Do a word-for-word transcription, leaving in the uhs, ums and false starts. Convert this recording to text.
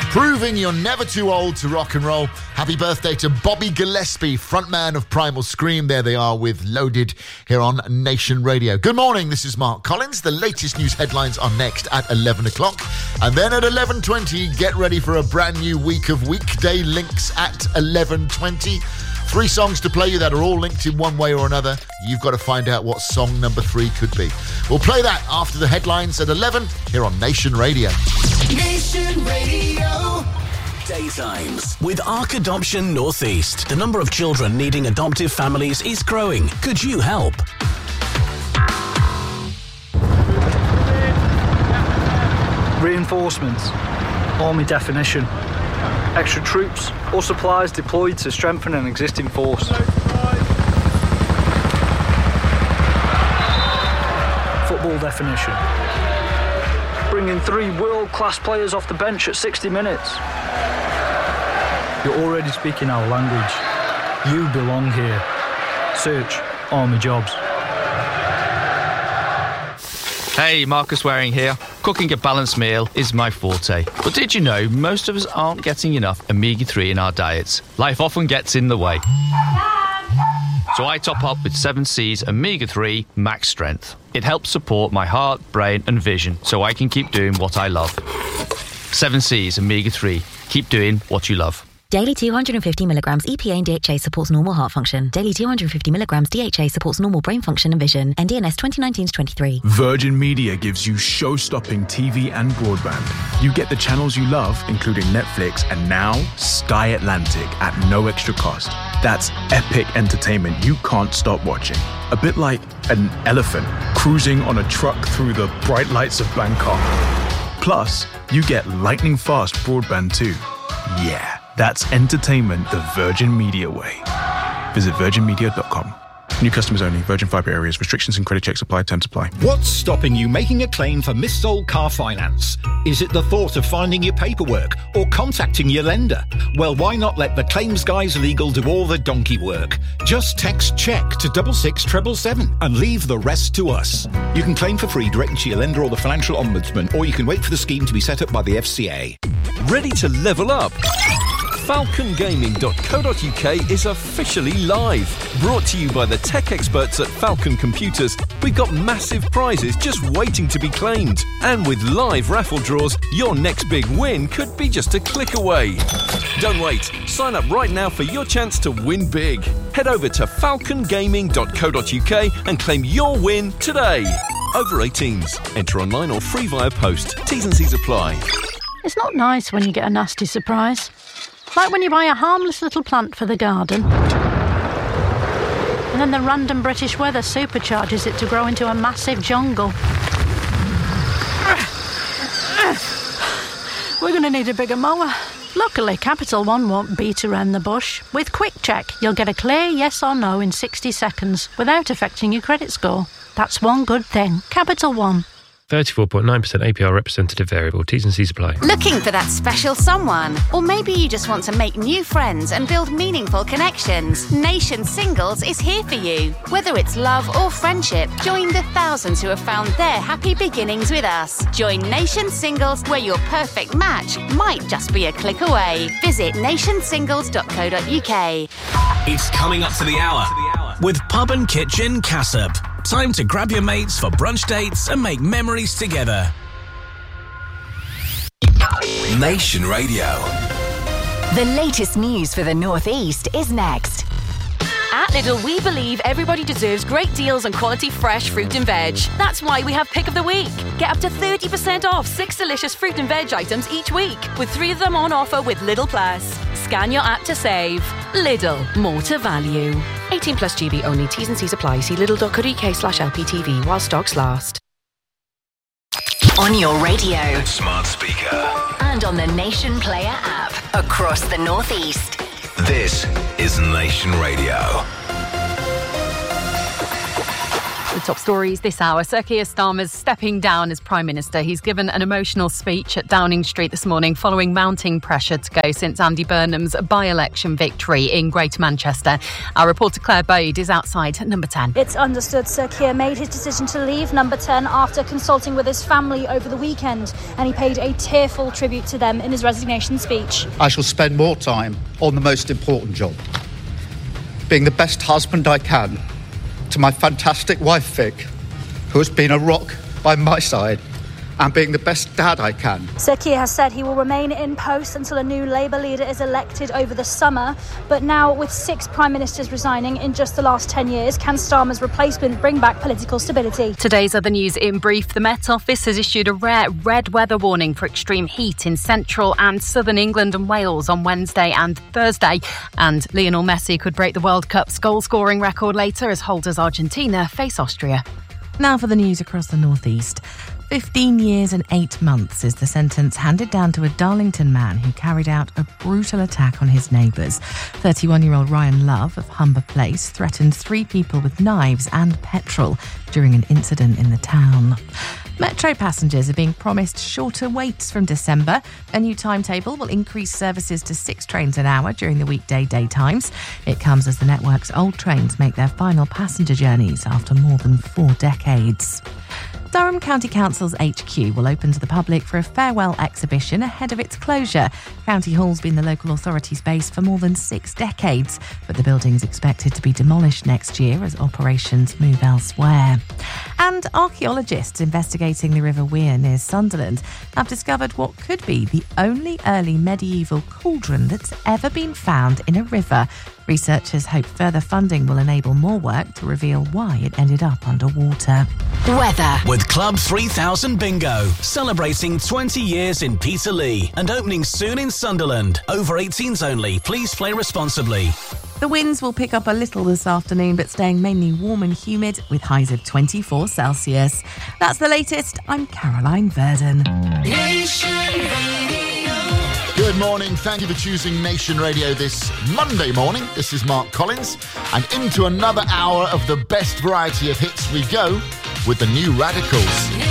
Proving you're never too old to rock and roll. Happy birthday to Bobby Gillespie, frontman of Primal Scream. There they are with Loaded here on Nation Radio. Good morning, this is Mark Collins. The latest news headlines are next at eleven o'clock. And then at eleven twenty, get ready for a brand new week of weekday links at eleven twenty. Three songs to play you that are all linked in one way or another. You've got to find out what song number three could be. We'll play that after the headlines at eleven here on Nation Radio. Nation Radio. Daytimes with Arc Adoption Northeast. The number of children needing adoptive families is growing. Could you help? Reinforcements. Army definition. Extra troops or supplies deployed to strengthen an existing force. Football definition. Bringing three world-class players off the bench at sixty minutes. You're already speaking our language. You belong here. Search Army Jobs. Hey, Marcus Waring here. Cooking a balanced meal is my forte. But did you know most of us aren't getting enough omega three in our diets? Life often gets in the way. So I top up with seven C's omega three Max Strength. It helps support my heart, brain and vision so I can keep doing what I love. seven C's omega three. Keep doing what you love. Daily two hundred fifty milligrams E P A and D H A supports normal heart function. Daily two hundred fifty milligrams D H A supports normal brain function and vision. N D N S twenty nineteen to twenty-three. Virgin Media gives you show-stopping T V and broadband. You get the channels you love, including Netflix and now Sky Atlantic at no extra cost. That's epic entertainment you can't stop watching. A bit like an elephant cruising on a truck through the bright lights of Bangkok. Plus, you get lightning-fast broadband too. Yeah. That's entertainment the Virgin Media way. Visit virgin media dot com. New customers only. Virgin Fibre areas. Restrictions and credit checks apply. Terms apply. What's stopping you making a claim for missold car finance? Is it the thought of finding your paperwork or contacting your lender? Well, why not let the Claims Guys Legal do all the donkey work? Just text CHECK to double six treble seven and leave the rest to us. You can claim for free directly to your lender or the Financial Ombudsman, or you can wait for the scheme to be set up by the F C A. Ready to level up? falcon gaming dot co dot uk is officially live. Brought to you by the tech experts at Falcon Computers, we've got massive prizes just waiting to be claimed. And with live raffle draws, your next big win could be just a click away. Don't wait. Sign up right now for your chance to win big. Head over to falcon gaming dot co dot uk and claim your win today. Over eighteens. Enter online or free via post. T's and C's apply. It's not nice when you get a nasty surprise. Like when you buy a harmless little plant for the garden, and then the random British weather supercharges it to grow into a massive jungle. We're going to need a bigger mower. Luckily, Capital One won't beat around the bush. With Quick Check, you'll get a clear yes or no in sixty seconds without affecting your credit score. That's one good thing. Capital One. thirty-four point nine percent A P R representative variable. T's and C's apply. Looking for that special someone? Or maybe you just want to make new friends and build meaningful connections? Nation Singles is here for you. Whether it's love or friendship, join the thousands who have found their happy beginnings with us. Join Nation Singles, where your perfect match might just be a click away. Visit nation singles dot co dot uk. It's coming up to the hour with Pub and Kitchen Cassop. Time to grab your mates for brunch dates and make memories together. Nation Radio. The latest news for the North East is next. At Lidl, we believe everybody deserves great deals on quality fresh fruit and veg. That's why we have Pick of the Week. Get up to thirty percent off six delicious fruit and veg items each week, with three of them on offer with Lidl Plus. Scan your app to save. Lidl, more to value. eighteen plus G B only. T's and C's apply. See lidl dot co dot uk slash L P T V while stocks last. On your radio, Smart speaker, and on the Nation Player app across the North East. This is Nation Radio. The top stories this hour. Sir Keir Starmer's stepping down as Prime Minister. He's given an emotional speech at Downing Street this morning following mounting pressure to go since Andy Burnham's by-election victory in Greater Manchester. Our reporter Claire Bode is outside number ten. It's understood Sir Keir made his decision to leave number ten after consulting with his family over the weekend, and he paid a tearful tribute to them in his resignation speech. I shall spend more time on the most important job, being the best husband I can to my fantastic wife Vic, who has been a rock by my side, and being the best dad I can. Sir Keir has said he will remain in post until a new Labour leader is elected over the summer, but now with six Prime Ministers resigning in just the last ten years, can Starmer's replacement bring back political stability? Today's other news in brief. The Met Office has issued a rare red weather warning for extreme heat in central and southern England and Wales on Wednesday and Thursday, and Lionel Messi could break the World Cup's goal-scoring record later as holders Argentina face Austria. Now for the news across the northeast. fifteen years and eight months is the sentence handed down to a Darlington man who carried out a brutal attack on his neighbours. thirty-one-year-old Ryan Love of Humber Place threatened three people with knives and petrol during an incident in the town. Metro passengers are being promised shorter waits from December. A new timetable will increase services to six trains an hour during the weekday daytimes. It comes as the network's old trains make their final passenger journeys after more than four decades. Durham County Council's H Q will open to the public for a farewell exhibition ahead of its closure. County Hall's been the local authority's base for more than six decades, but the building's expected to be demolished next year as operations move elsewhere. And archaeologists investigating the River Wear near Sunderland have discovered what could be the only early medieval cauldron that's ever been found in a river. Researchers hope further funding will enable more work to reveal why it ended up underwater. Weather. With Club three thousand Bingo, celebrating twenty years in Peterlee and opening soon in Sunderland. Over eighteens only. Please play responsibly. The winds will pick up a little this afternoon, but staying mainly warm and humid with highs of twenty-four Celsius. That's the latest. I'm Caroline Verdon. Nation Radio. Good morning. Thank you for choosing Nation Radio this Monday morning. This is Mark Collins. And into another hour of the best variety of hits we go with the New Radicals.